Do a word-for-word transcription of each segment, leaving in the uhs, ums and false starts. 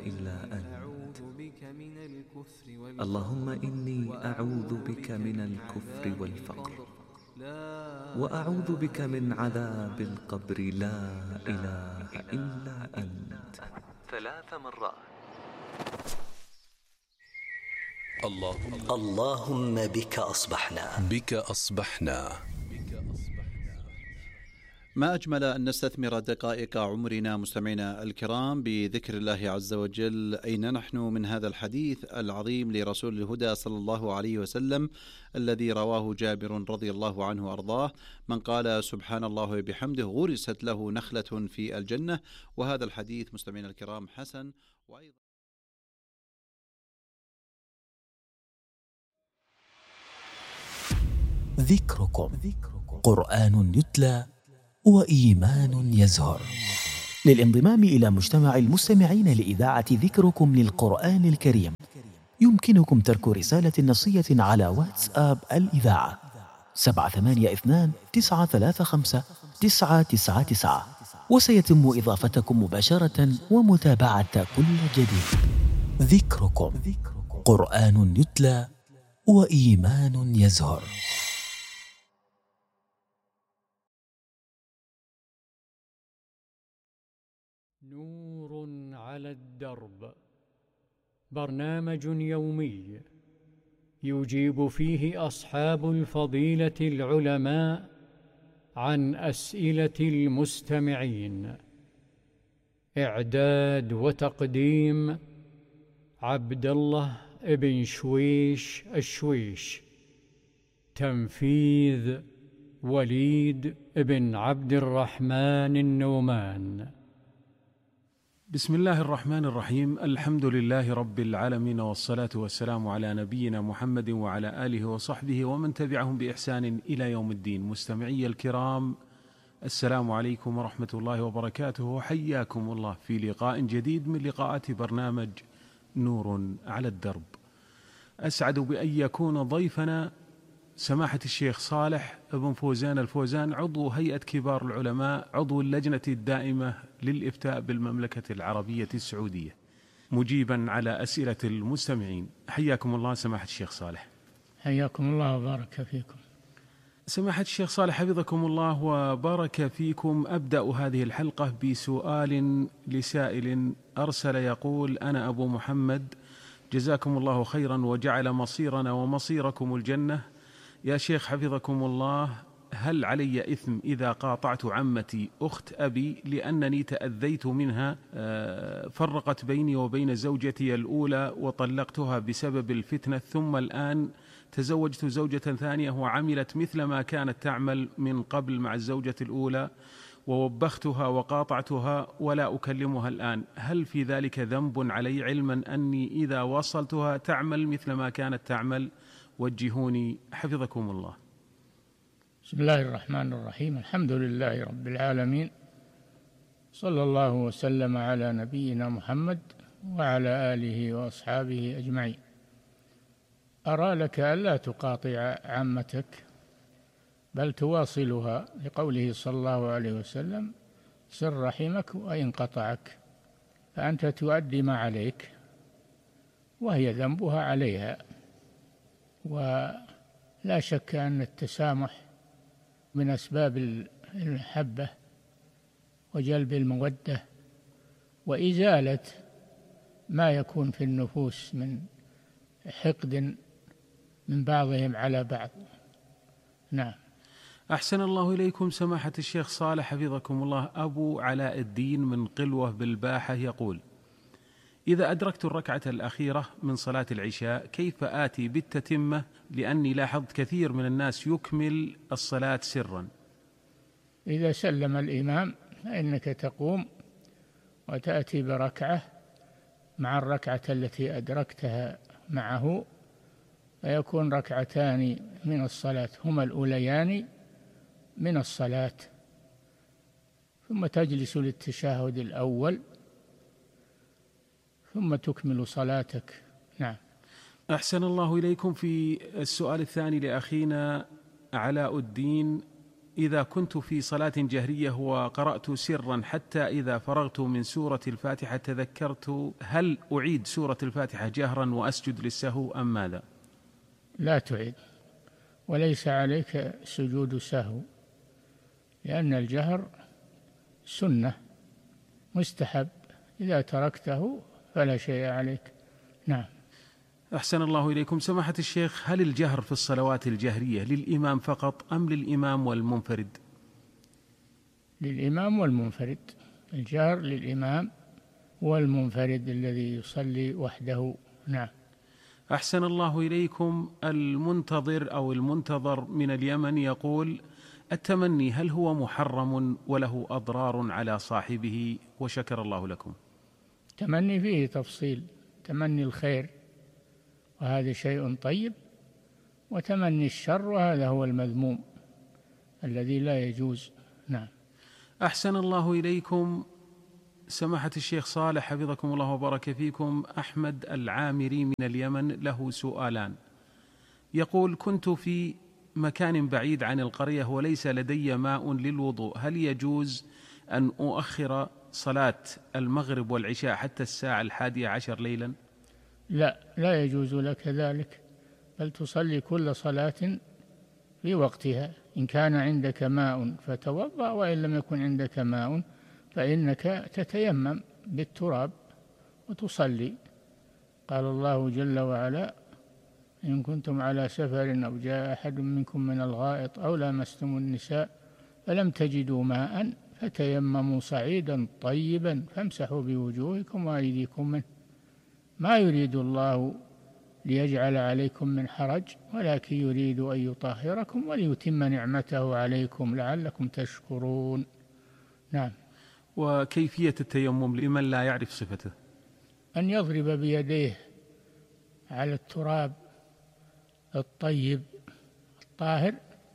إلا أنت. اللهم إني أعوذ بك من الكفر والفقر، وأعوذ بك من عذاب القبر لا إله إلا أنت، ثلاث مرات. اللهم, اللهم بك أصبحنا بك أصبحنا. ما أجمل أن نستثمر دقائق عمرنا مستمعينا الكرام بذكر الله عز وجل. أين نحن من هذا الحديث العظيم لرسول الهدى صلى الله عليه وسلم الذي رواه جابر رضي الله عنه وأرضاه: من قال سبحان الله وبحمده غرست له نخلة في الجنة. وهذا الحديث مستمعينا الكرام حسن. وأيضا ذكركم قرآن يتلى وإيمان يزهر. للانضمام إلى مجتمع المستمعين لإذاعة ذكركم للقرآن الكريم يمكنكم ترك رسالة نصية على واتساب الإذاعة سبعة ثمانية اثنان تسعة ثلاثة خمسة تسعة تسعة تسعة، وسيتم إضافتكم مباشرة ومتابعة كل جديد. ذكركم قرآن يتلى وإيمان يزهر. نور على الدرب، برنامج يومي يجيب فيه أصحاب الفضيلة العلماء عن أسئلة المستمعين. إعداد وتقديم عبد الله ابن شويش الشويش. تنفيذ وليد ابن عبد الرحمن النومان. بسم الله الرحمن الرحيم. الحمد لله رب العالمين، والصلاة والسلام على نبينا محمد وعلى آله وصحبه ومن تبعهم بإحسان إلى يوم الدين. مستمعي الكرام، السلام عليكم ورحمة الله وبركاته، وحياكم الله في لقاء جديد من لقاءات برنامج نور على الدرب. أسعد بأن يكون ضيفنا سماحة الشيخ صالح بن فوزان الفوزان، عضو هيئة كبار العلماء، عضو اللجنة الدائمة للإفتاء بالمملكة العربية السعودية، مجيبا على أسئلة المستمعين. حياكم الله سماحة الشيخ صالح. حياكم الله وبارك فيكم. سماحة الشيخ صالح حفظكم الله وبارك فيكم، أبدأ هذه الحلقة بسؤال لسائل أرسل يقول: أنا أبو محمد، جزاكم الله خيرا وجعل مصيرنا ومصيركم الجنة. يا شيخ حفظكم الله، هل علي إثم إذا قاطعت عمتي أخت أبي لأنني تأذيت منها؟ فرقت بيني وبين زوجتي الأولى وطلقتها بسبب الفتنة، ثم الآن تزوجت زوجة ثانية وعملت مثل ما كانت تعمل من قبل مع الزوجة الأولى، ووبختها وقاطعتها ولا أكلمها الآن. هل في ذلك ذنب علي، علما أني إذا وصلتها تعمل مثل ما كانت تعمل؟ وجهوني حفظكم الله. بسم الله الرحمن الرحيم. الحمد لله رب العالمين، صلى الله وسلم على نبينا محمد وعلى آله وأصحابه أجمعين. أرى لك ألا تقاطع عمتك بل تواصلها، لقوله صلى الله عليه وسلم: صل رحمك وإن قطعك. فأنت تؤدي ما عليك وهي ذنبها عليها. ولا شك أن التسامح من أسباب المحبة وجلب المودة وإزالة ما يكون في النفوس من حقد من بعضهم على بعض. نعم. أحسن الله إليكم سماحة الشيخ صالح حفظكم الله. أبو علاء الدين من قلوة بالباحة يقول: إذا أدركت الركعة الأخيرة من صلاة العشاء كيف آتي بالتتمة؟ لأني لاحظت كثير من الناس يكمل الصلاة سرا. إذا سلم الإمام فإنك تقوم وتأتي بركعة مع الركعة التي أدركتها معه، فيكون ركعتان من الصلاة هما الأوليان من الصلاة، ثم تجلس للتشهد الأول ثم تكمل صلاتك. نعم. أحسن الله إليكم. في السؤال الثاني لأخينا علاء الدين إذا كنت في صلاة جهرية وقرأت سرا حتى إذا فرغت من سورة الفاتحة تذكرت، هل أعيد سورة الفاتحة جهرا وأسجد للسهو أم ماذا؟ لا تعيد، وليس عليك سجود سهو، لأن الجهر سنة مستحب، إذا تركته فلا شيء عليك. نعم. أحسن الله إليكم. سماحة الشيخ، هل الجهر في الصلوات الجهرية للإمام فقط أم للإمام والمنفرد؟ للإمام والمنفرد، الجهر للإمام والمنفرد الذي يصلي وحده. نعم. أحسن الله إليكم. المنتظر أو المنتظر من اليمن يقول: التمني هل هو محرم وله أضرار على صاحبه؟ وشكر الله لكم. التمني فيه تفصيل، تمني الخير وهذا شيء طيب، وتمني الشر وهذا هو المذموم الذي لا يجوز. نعم. أحسن الله إليكم. سماحة الشيخ صالح حفظكم الله وبارك فيكم، أحمد العامري من اليمن له سؤالان. يقول: كنت في مكان بعيد عن القرية وليس لدي ماء للوضوء، هل يجوز أن أؤخر صلاة المغرب والعشاء حتى الساعة الحادية عشر ليلا؟ لا، لا يجوز لك ذلك، بل تصلي كل صلاة في وقتها. إن كان عندك ماء فتوضأ، وإن لم يكن عندك ماء فإنك تتيمم بالتراب وتصلي. قال الله جل وعلا: إن كنتم على سفر أو جاء أحد منكم من الغائط أو لامستم النساء فلم تجدوا ماء فتيمموا صعيدا طيبا فامسحوا بوجوهكم وأيديكم منه، ما يريد الله ليجعل عليكم من حرج ولكن يريد أن يطهركم وليتم نعمته عليكم لعلكم تشكرون. نعم. وكيفية التيمم لمن لا يعرف صفته؟ أن يضرب بيديه على التراب الطيب الطاهر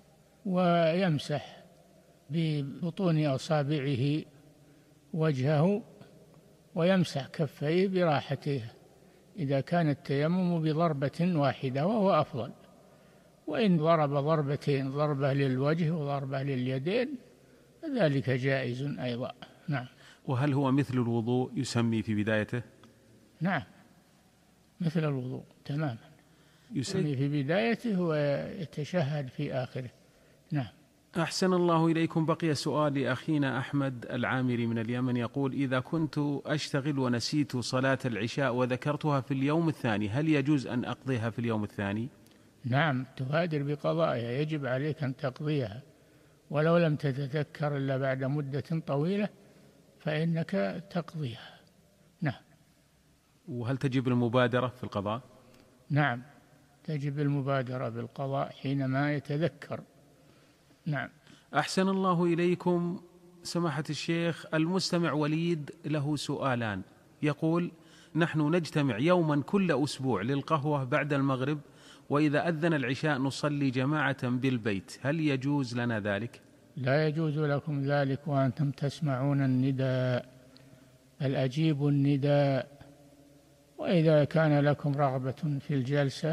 ويمسح ببطون أصابعه وجهه ويمسح كفيه براحته، إذا كان التيمم بضربة واحدة وهو أفضل، وإن ضرب ضربتين، ضربة للوجه وضربة لليدين، فذلك جائز أيضا. نعم. وهل هو مثل الوضوء يسمي في بدايته؟ نعم، مثل الوضوء تماما، يسمي في بدايته ويتشهد في آخره. نعم. أحسن الله إليكم. بقي سؤال لأخينا أحمد العامري من اليمن يقول: إذا كنت أشتغل ونسيت صلاة العشاء وذكرتها في اليوم الثاني، هل يجوز أن أقضيها في اليوم الثاني؟ نعم، تبادر بقضائها، يجب عليك أن تقضيها، ولو لم تتذكر إلا بعد مدة طويلة فإنك تقضيها. نعم. وهل تجب المبادرة في القضاء؟ نعم، تجب المبادرة بالقضاء حينما يتذكر. نعم. أحسن الله إليكم. سماحة الشيخ، المستمع وليد له سؤالان. يقول: نحن نجتمع يوما كل أسبوع للقهوة بعد المغرب، وإذا أذن العشاء نصلي جماعة بالبيت، هل يجوز لنا ذلك؟ لا يجوز لكم ذلك وأنتم تسمعون النداء، بل أجيبوا النداء، وإذا كان لكم رغبة في الجلسة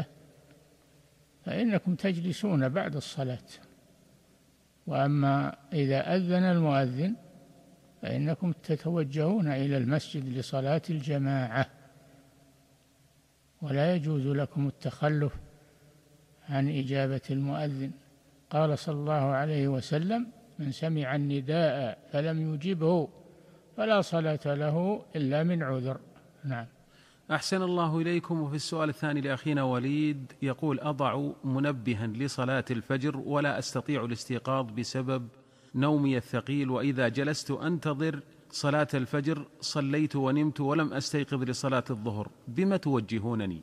فإنكم تجلسون بعد الصلاة، وأما إذا أذن المؤذن فإنكم تتوجهون إلى المسجد لصلاة الجماعة، ولا يجوز لكم التخلف عن إجابة المؤذن. قال صلى الله عليه وسلم: من سمع النداء فلم يجبه فلا صلاة له إلا من عذر. نعم. أحسن الله إليكم. وفي السؤال الثاني لأخينا وليد يقول: أضع منبها لصلاة الفجر ولا أستطيع الاستيقاظ بسبب نومي الثقيل، وإذا جلست أنتظر صلاة الفجر صليت ونمت ولم أستيقظ لصلاة الظهر، بما توجهونني؟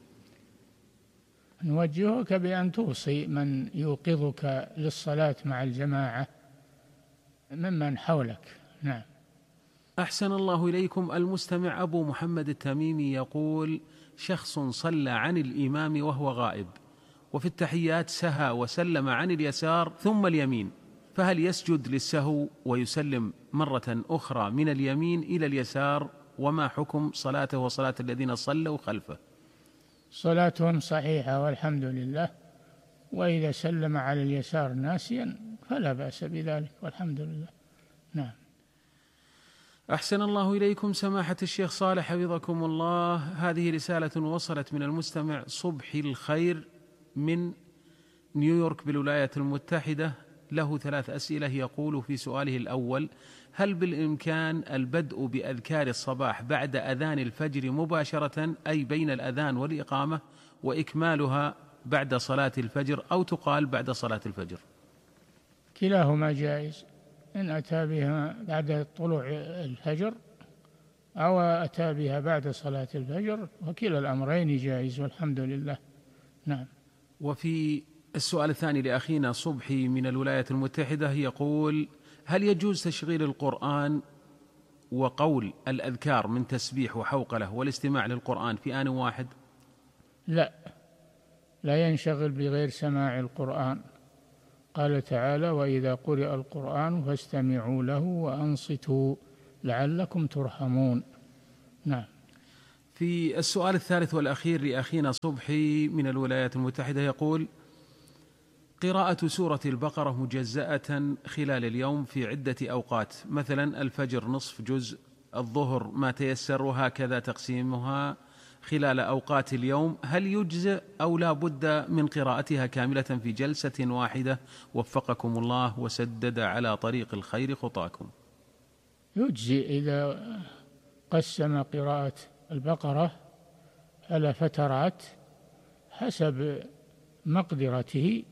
نوجهك بأن توصي من يوقظك للصلاة مع الجماعة ممن حولك. نعم. أحسن الله إليكم. المستمع أبو محمد التميمي يقول: شخص صلى عن الإمام وهو غائب، وفي التحيات سهى وسلم عن اليسار ثم اليمين، فهل يسجد للسهو ويسلم مرة أخرى من اليمين إلى اليسار؟ وما حكم صلاته وصلاة الذين صلوا خلفه؟ صلاتهم صحيحة والحمد لله، وإذا سلم على اليسار ناسيا فلا بأس بذلك والحمد لله. نعم. أحسن الله إليكم سماحة الشيخ صالح حفظكم الله. هذه رسالة وصلت من المستمع صبحي الخير من نيويورك بالولايات المتحدة، له ثلاث أسئلة. يقول في سؤاله الأول: هل بالإمكان البدء بأذكار الصباح بعد أذان الفجر مباشرة، أي بين الأذان والإقامة، وإكمالها بعد صلاة الفجر، أو تقال بعد صلاة الفجر؟ كلاهما جائز، إن أتى بها بعد طلوع الفجر أو أتى بها بعد صلاة الفجر، وكلا الأمرين جائز والحمد لله. نعم. وفي السؤال الثاني لأخينا صبحي من الولايات المتحدة يقول: هل يجوز تشغيل القرآن وقول الأذكار من تسبيح وحوقلة والاستماع للقرآن في آن واحد؟ لا، لا ينشغل بغير سماع القرآن. قال تعالى: وإذا قرئ القرآن فاستمعوا له وأنصتوا لعلكم ترحمون. نعم. في السؤال الثالث والأخير لأخينا صبحي من الولايات المتحدة يقول: قراءة سورة البقرة مجزأة خلال اليوم في عدة أوقات، مثلا الفجر نصف جزء، الظهر ما تيسر، وهكذا تقسيمها خلال أوقات اليوم، هل يجزئ أو لا بد من قراءتها كاملة في جلسة واحدة؟ وفقكم الله وسدد على طريق الخير خطاكم. يجزئ إذا قسم قراءة البقرة على فترات حسب مقدرته،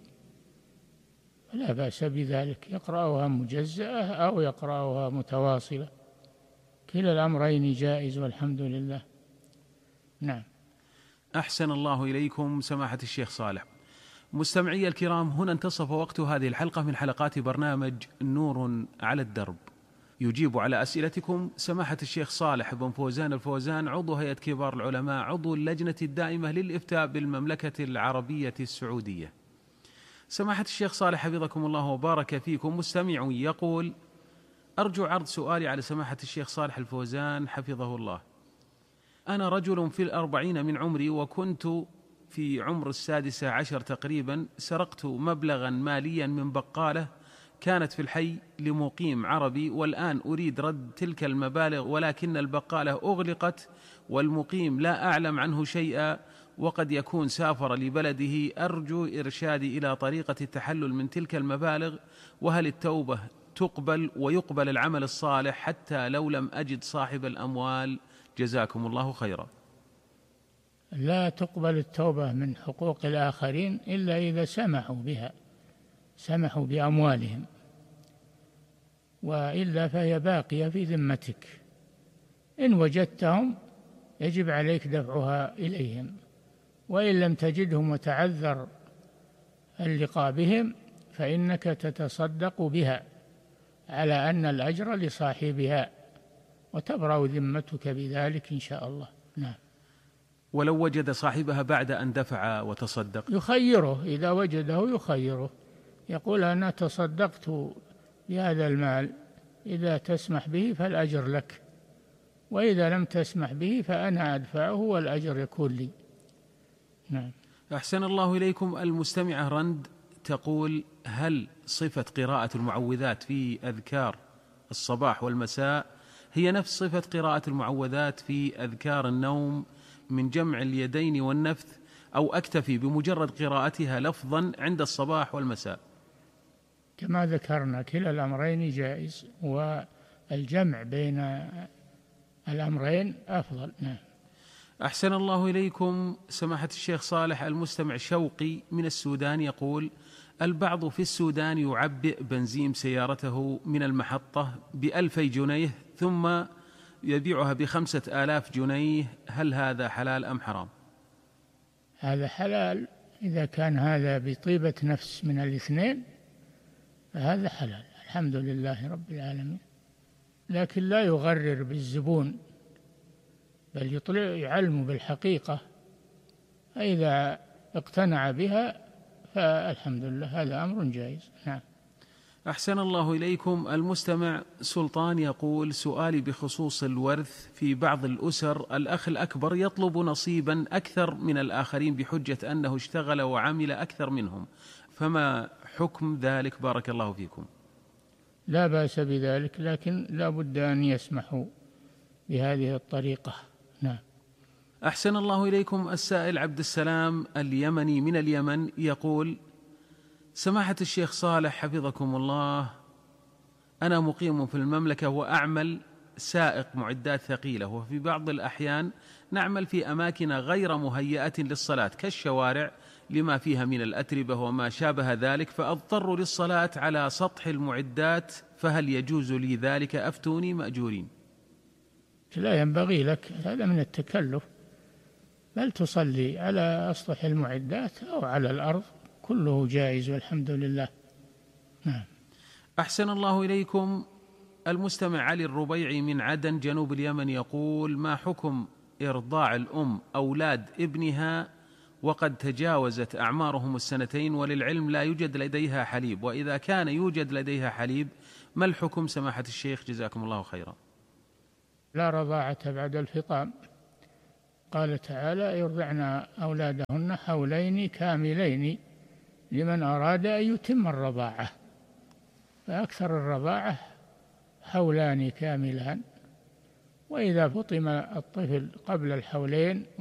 لا بأس بذلك، يقرأها مجزأة أو يقرأها متواصلة، كلا الأمرين جائز والحمد لله. نعم. أحسن الله إليكم سماحة الشيخ صالح. مستمعي الكرام، هنا انتصف وقت هذه الحلقة من حلقات برنامج نور على الدرب. يجيب على أسئلتكم سماحة الشيخ صالح بن فوزان الفوزان، عضو هيئة كبار العلماء، عضو اللجنة الدائمة للإفتاء بالمملكة العربية السعودية. سماحة الشيخ صالح حفظكم الله وبارك فيكم، مستمع يقول: أرجو عرض سؤالي على سماحة الشيخ صالح الفوزان حفظه الله. أنا رجل في الأربعين من عمري، وكنت في عمر السادسة عشر تقريبا سرقت مبلغا ماليا من بقالة كانت في الحي لمقيم عربي، والآن أريد رد تلك المبالغ، ولكن البقالة أغلقت والمقيم لا أعلم عنه شيئا، وقد يكون سافر لبلده. أرجو إرشادي إلى طريقة التحلل من تلك المبالغ، وهل التوبة تقبل ويقبل العمل الصالح حتى لو لم أجد صاحب الأموال؟ جزاكم الله خيرا. لا تقبل التوبة من حقوق الآخرين إلا إذا سمحوا بها، سمحوا بأموالهم، وإلا فهي باقية في ذمتك. إن وجدتهم يجب عليك دفعها إليهم، وإن لم تجدهم وتعذر اللقاء بهم فإنك تتصدق بها على أن الأجر لصاحبها، وتبرأ ذمتك بذلك إن شاء الله. نعم. ولو وجد صاحبها بعد أن دفع وتصدق؟ يخيره، إذا وجده يخيره، يقول: أنا تصدقت بهذا المال، إذا تسمح به فالأجر لك، وإذا لم تسمح به فأنا أدفعه والأجر يكون لي. نعم. أحسن الله إليكم. المستمعة رند تقول: هل صفة قراءة المعوذات في أذكار الصباح والمساء هي نفس صفة قراءة المعوذات في أذكار النوم من جمع اليدين والنفث، أو أكتفي بمجرد قراءتها لفظا عند الصباح والمساء؟ كما ذكرنا كلا الأمرين جائز، والجمع بين الأمرين أفضل. نعم. أحسن الله إليكم سماحة الشيخ صالح. المستمع شوقي من السودان يقول: البعض في السودان يعبئ بنزين سيارته من المحطة بألفي جنيه ثم يبيعها بخمسة آلاف جنيه، هل هذا حلال أم حرام؟ هذا حلال إذا كان هذا بطيبة نفس من الاثنين، فهذا حلال الحمد لله رب العالمين، لكن لا يغرر بالزبون، بل يطلع يعلم بالحقيقة، فإذا اقتنع بها فالحمد لله، هذا أمر جائز. نعم. أحسن الله إليكم. المستمع سلطان يقول: سؤالي بخصوص الورث في بعض الأسر، الأخ الأكبر يطلب نصيبا أكثر من الآخرين بحجة أنه اشتغل وعمل أكثر منهم، فما حكم ذلك بارك الله فيكم؟ لا بأس بذلك، لكن لا بد أن يسمحوا بهذه الطريقة. نعم. أحسن الله إليكم. السائل عبد السلام اليمني من اليمن يقول: سماحة الشيخ صالح حفظكم الله، أنا مقيم في المملكة وأعمل سائق معدات ثقيلة، وفي بعض الأحيان نعمل في أماكن غير مهيئة للصلاة كالشوارع لما فيها من الأتربة وما شابه ذلك، فأضطر للصلاة على سطح المعدات، فهل يجوز لي ذلك؟ أفتوني مأجورين. لا ينبغي لك، هذا من التكلف، بل تصلي على أسطح المعدات أو على الأرض، كله جائز والحمد لله. نعم. أحسن الله إليكم. المستمع علي الربيعي من عدن جنوب اليمن يقول: ما حكم إرضاع الأم أولاد ابنها وقد تجاوزت أعمارهم السنتين، وللعلم لا يوجد لديها حليب، وإذا كان يوجد لديها حليب ما الحكم سماحة الشيخ جزاكم الله خيرا؟ لا رضاعة بعد الفطام، قال تعالى: يرضعن أولادهن حولين كاملين لمن أراد أن يتم الرضاعة، فأكثر الرضاعة حولان كاملان، وإذا فطم الطفل قبل الحولين